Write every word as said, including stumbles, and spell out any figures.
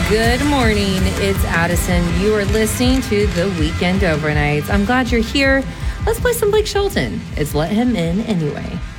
Good morning. It's Addison. You are listening to the Weekend Overnights. I'm glad you're here. Let's play some Blake Shelton. It's Let Him In Anyway.